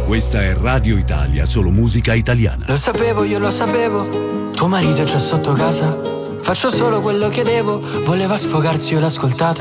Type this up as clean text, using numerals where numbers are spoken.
Questa è Radio Italia, solo musica italiana. Lo sapevo, io lo sapevo, tuo marito è già sotto casa. Faccio solo quello che devo, voleva sfogarsi, io l'ho ascoltata.